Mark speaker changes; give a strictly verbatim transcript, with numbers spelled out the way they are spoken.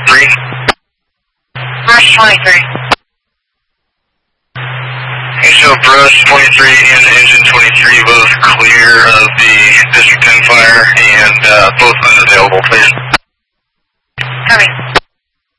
Speaker 1: twenty-three.
Speaker 2: Brush twenty-three.
Speaker 1: Okay, so Brush twenty-three and Engine twenty-three both clear of the District ten fire and uh, both unavailable, please.